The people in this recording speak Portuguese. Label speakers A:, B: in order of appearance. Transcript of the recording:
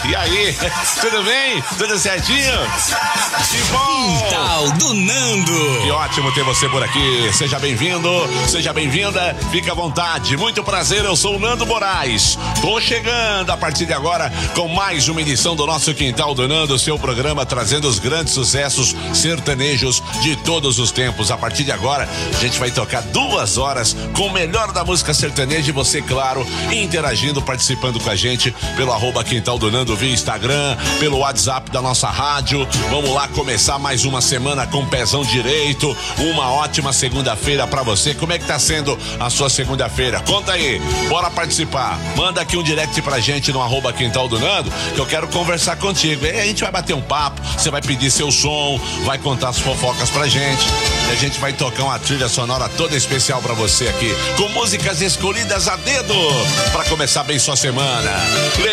A: E aí, tudo bem? Tudo certinho? Que bom!
B: Quintal do Nando.
A: Que ótimo ter você por aqui. Seja bem-vindo, seja bem-vinda. Fica à vontade. Muito prazer, eu sou o Nando Moraes. Tô chegando a partir de agora com mais uma edição do nosso Quintal do Nando, seu programa trazendo os grandes sucessos sertanejos de todos os tempos. A partir de agora, a gente vai tocar 2 horas com o melhor da música sertaneja e você, claro, interagindo, participando com a gente pelo @Quintal do Nando via Instagram, pelo WhatsApp da nossa rádio. Vamos lá começar mais uma semana com o pezão direito. Uma ótima segunda-feira pra você. Como é que tá sendo a sua segunda-feira? Conta aí, bora participar. Manda aqui um direct pra gente no @Quintal do Nando, que eu quero conversar contigo. E aí a gente vai bater um papo, você vai pedir seu som, vai contar as fofocas pra gente. E a gente vai tocar uma trilha sonora toda especial pra você aqui, com músicas escolhidas a dedo, pra começar bem sua semana.